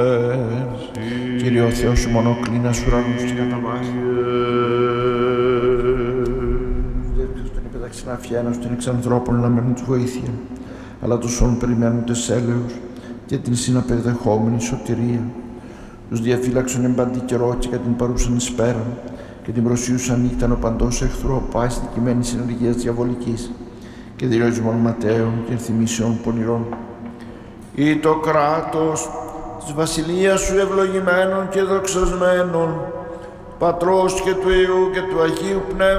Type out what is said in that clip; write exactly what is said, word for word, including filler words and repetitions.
Κύριε ο Θεός σου μονοκλίνας ουρανούς και καταβάσεις. Δεύτερος τον υπέταξε να φιένας των εξανθρώπων να μένουν τη βοήθεια, αλλά τους όν περιμένουν τες έλεος και την συναπεδεχόμενη σωτηρία. Τους διαφύλαξον εμπαντή καιρό και κατά την παρούσαν σπέρα και την προσιούσαν νύχταν ο παντός εχθρό πάση δικημένης συνεργίας διαβολικής και δηλώσιμων ματέων και ενθυμίσεων πονηρών. Ή το κράτος της βασιλείας σου ευλογημένων και δοξασμένων, Πατρός και του Υιού και του Αγίου Πνεύματος,